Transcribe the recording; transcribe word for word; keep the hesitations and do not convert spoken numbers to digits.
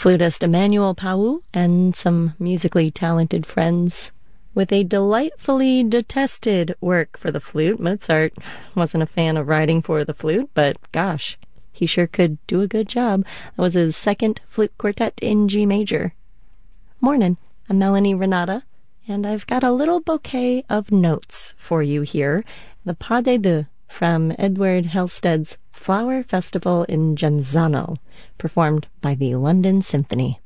flutist Emmanuel Pau and some musically talented friends. With a delightfully detested work for the flute, Mozart wasn't a fan of writing for the flute, but gosh, he sure could do a good job. That was his second flute quartet in G major. Mornin', I'm Melanie Renata, and I've got a little bouquet of notes for you here. The Pas des Deux from Edward Halstead's Flower Festival in Genzano, performed by the London Symphony.